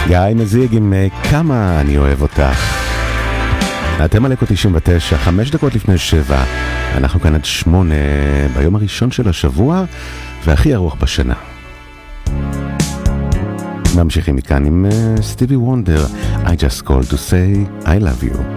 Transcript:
גיא מזיג עם כמה אני אוהב אותך. אתם על אקו 99, 5 דקות לפני 7. אנחנו כאן עד 8 ביום הראשון של השבוע והכי ארוך בשנה. ממשיכים מכאן עם סטיבי וונדר, I just called to say I love you.